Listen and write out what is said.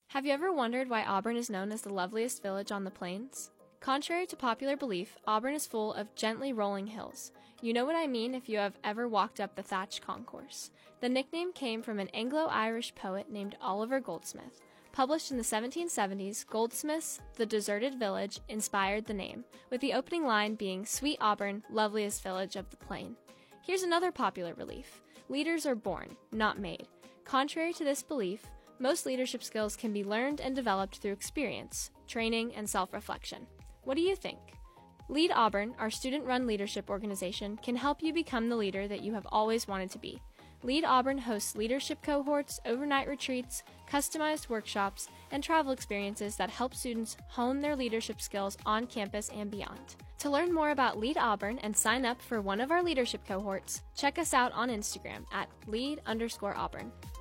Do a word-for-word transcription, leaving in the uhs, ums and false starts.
Have you ever wondered why Auburn is known as the loveliest village on the plains? Contrary to popular belief, Auburn is full of gently rolling hills. You know what I mean if you have ever walked up the thatched concourse. The nickname came from an Anglo-Irish poet named Oliver Goldsmith. Published in the seventeen seventies, Goldsmith's The Deserted Village inspired the name, with the opening line being, "Sweet Auburn, loveliest village of the plain." Here's another popular belief. Leaders are born, not made. Contrary to this belief, most leadership skills can be learned and developed through experience, training, and self-reflection. What do you think? Lead Auburn, our student-run leadership organization, can help you become the leader that you have always wanted to be. Lead Auburn hosts leadership cohorts, overnight retreats, customized workshops, and travel experiences that help students hone their leadership skills on campus and beyond. To learn more about Lead Auburn and sign up for one of our leadership cohorts, check us out on Instagram at lead underscore Auburn.